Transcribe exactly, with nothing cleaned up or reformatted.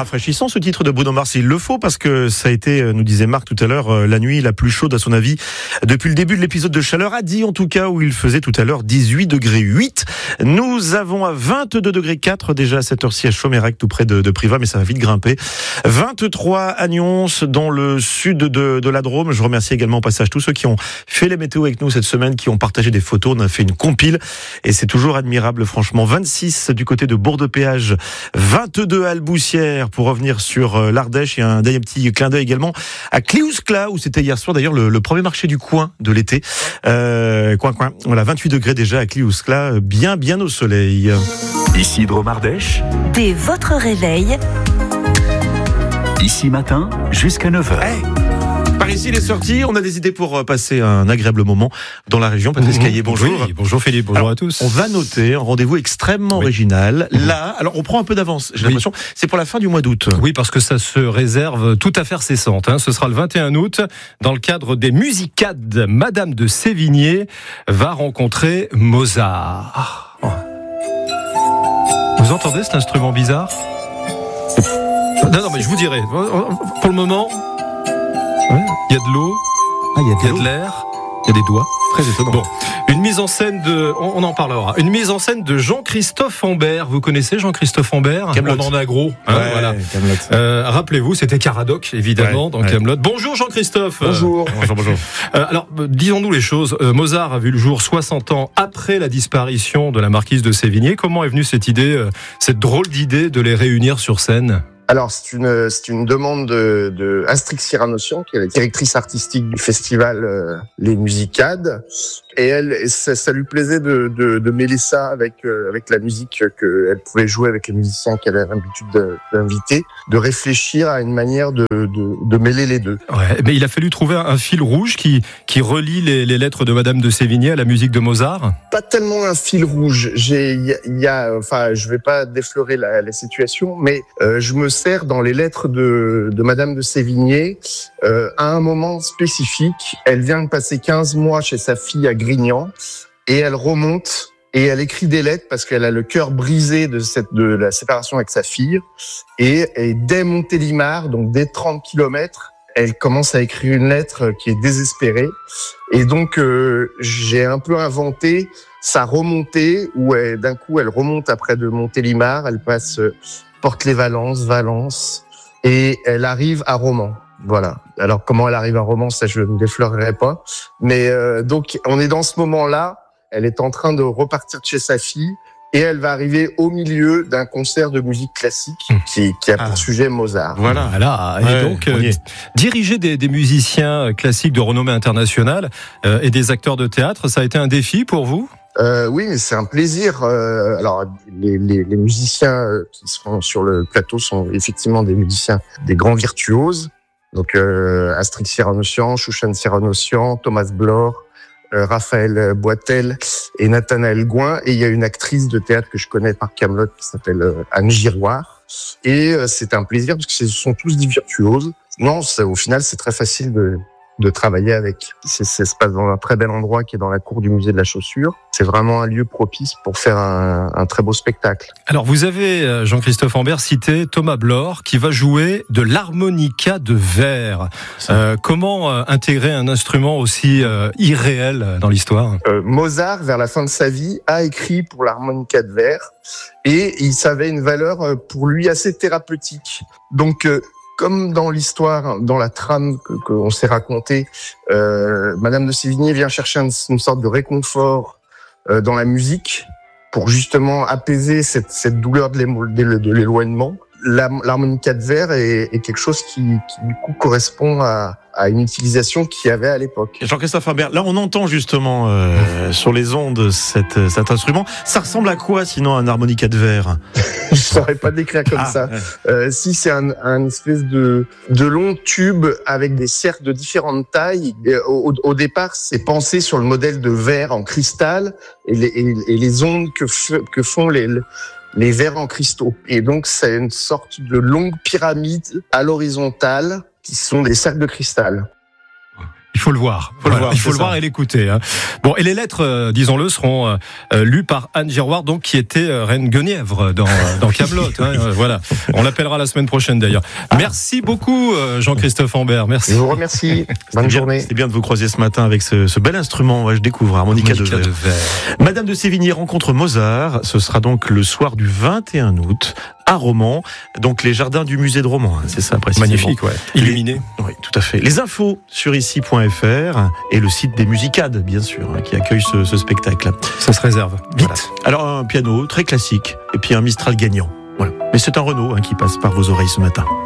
Rafraîchissant ce titre de Bruno Mars, il le faut parce que ça a été, nous disait Marc tout à l'heure, la nuit la plus chaude à son avis depuis le début de l'épisode de Chaleur, a dit en tout cas, où il faisait tout à l'heure dix-huit degrés huit. Nous avons à vingt-deux degrés quatre déjà à cette heure-ci à Chaumérac, tout près de, de Privas, mais ça va vite grimper. vingt-trois à Nyons, dans le sud de, de la Drôme. Je remercie également au passage tous ceux qui ont fait les météos avec nous cette semaine, qui ont partagé des photos. On a fait une compile et c'est toujours admirable, franchement. vingt-six du côté de Bourg-de-Péage, vingt-deux à Alboussière pour revenir sur l'Ardèche, et un dernier petit clin d'œil également à Cléouscla où c'était hier soir d'ailleurs le, le premier marché du coin de l'été. Euh, coin coin. Voilà, vingt-huit degrés déjà à Cléouscla, bien bien au soleil. Ici Drôme-Ardèche. Dès votre réveil. Ici matin jusqu'à neuf heures. Hey. Par ici, il est sorti. On a des idées pour passer un agréable moment dans la région. Patrice Caillé, bonjour. Oui, bonjour Philippe, bonjour alors, à tous. On va noter un rendez-vous extrêmement oui. original. Là, alors on prend un peu d'avance, j'ai oui. l'impression. C'est pour la fin du mois d'août. Oui, parce que ça se réserve tout à fait cessante. Hein. Ce sera le vingt et un août, dans le cadre des Musicades. Madame de Sévigné va rencontrer Mozart. Oh. Vous entendez cet instrument bizarre ? Non, non, mais je vous dirai. Pour le moment... Il y a de l'eau, ah, il y a de, il y a de l'air, il y a des doigts. Très étonnant. Bon, une mise en scène de, on en parlera. Une mise en scène de Jean-Christophe Ambert. Vous connaissez Jean-Christophe Ambert ? Kaamelott. On en a gros. Hein, ouais, voilà. Euh, rappelez-vous, c'était Caradoc, évidemment, ouais, dans ouais. Kaamelott. Bonjour Jean-Christophe. Bonjour. bonjour, bonjour. Euh, alors, disons-nous les choses. Euh, Mozart a vu le jour soixante ans après la disparition de la marquise de Sévigné. Comment est venue cette idée, euh, cette drôle d'idée de les réunir sur scène ? Alors, c'est une, c'est une demande de, de Astrid Cyranossian, qui est la directrice artistique du festival euh, Les Musicades. Et elle, ça, ça lui plaisait de, de, de mêler ça avec, euh, avec la musique qu'elle pouvait jouer avec les musiciens qu'elle a l'habitude d'inviter, de réfléchir à une manière de, de, de mêler les deux. Ouais, mais il a fallu trouver un fil rouge qui, qui relie les, les lettres de Madame de Sévigné à la musique de Mozart. Pas tellement un fil rouge. J'ai, il y a, y a, enfin, je vais pas déflorer la, la situation, mais euh, je me sers dans les lettres de, de Madame de Sévigné euh, à un moment spécifique. Elle vient de passer quinze mois chez sa fille à Grignan et elle remonte et elle écrit des lettres parce qu'elle a le cœur brisé de cette de la séparation avec sa fille et, et dès Montélimar, donc dès trente kilomètres, elle commence à écrire une lettre qui est désespérée et donc euh, j'ai un peu inventé sa remontée où elle, d'un coup elle remonte après de Montélimar, elle passe euh, Porte-les-Valences, Valence et elle arrive à Romans. Voilà. Alors comment elle arrive à Romans, ça je ne déflorerai pas. Mais euh, donc on est dans ce moment-là. Elle est en train de repartir de chez sa fille et elle va arriver au milieu d'un concert de musique classique qui, qui a pour ah. sujet Mozart. Voilà. voilà. Et ouais, donc euh, diriger des, des musiciens classiques de renommée internationale euh, et des acteurs de théâtre, ça a été un défi pour vous ? Euh, oui, mais c'est un plaisir. Euh, alors, les, les, les musiciens qui seront sur le plateau sont effectivement des musiciens, des grands virtuoses. Donc, euh, Astrid Cyranossian, Chouchan Cyranossian, Thomas Blore, euh, Raphaël Boitel et Nathanaël Gouin. Et il y a une actrice de théâtre que je connais par Kaamelott qui s'appelle euh, Anne Giroir. Et euh, c'est un plaisir parce que ce sont tous des virtuoses. Non, ça, au final, c'est très facile de... de travailler avec. C'est, ça se passe dans un très bel endroit qui est dans la cour du musée de la chaussure. C'est vraiment un lieu propice pour faire un, un très beau spectacle. Alors vous avez, Jean-Christophe Ambert, cité Thomas Blore qui va jouer de l'harmonica de verre. Euh, comment euh, intégrer un instrument aussi euh, irréel dans l'histoire ? euh, Mozart, vers la fin de sa vie, a écrit pour l'harmonica de verre et il savait une valeur pour lui assez thérapeutique. Donc euh, comme dans l'histoire, dans la trame que, qu'on s'est racontée, euh, Madame de Sévigné vient chercher une, une sorte de réconfort euh, dans la musique pour justement apaiser cette, cette douleur de, de l'éloignement. La, l'harmonica de verre est, est quelque chose qui, qui du coup correspond à, à une utilisation qu'il y avait à l'époque. Jean-Christophe Ambert, là on entend justement euh, sur les ondes cette, cet instrument. Ça ressemble à quoi sinon un harmonica de verre ? Je saurais pas décrire comme ah, ça. Ouais. Euh, si c'est un, un espèce de, de long tube avec des cercles de différentes tailles. Et au, au départ, c'est pensé sur le modèle de verre en cristal et les, et, et les ondes que, f, que font les les verres en cristaux. Et donc, c'est une sorte de longue pyramide à l'horizontale qui sont des cercles de cristal. Il faut le voir. Faut le Voilà, voir, il faut c'est le voir ça. et l'écouter. Hein. Bon, et les lettres, euh, disons-le, seront euh, euh, lues par Anne Giroir, donc qui était euh, reine Guenièvre dans euh, dans Kaamelott. Hein, euh, voilà. On l'appellera la semaine prochaine d'ailleurs. Merci beaucoup, euh, Jean-Christophe Ambert. Merci. Je vous remercie. Bonne Bien, journée. C'était bien de vous croiser ce matin avec ce, ce bel instrument. Ouais, je découvre, harmonica, Harmonica de de verre. verre. Madame de Sévigné rencontre Mozart. Ce sera donc le soir du vingt et un août à Romans. Donc les jardins du musée de Romans. Hein, c'est ça, précisément. Magnifique, ouais. Illuminé. Oui, tout à fait. Les infos sur ici point f r et le site des Musicades, bien sûr, hein, qui accueille ce, ce spectacle. Ça se réserve. Vite. Voilà. Alors un piano très classique et puis un Mistral gagnant. Voilà. Mais c'est un Renault hein, qui passe par vos oreilles ce matin.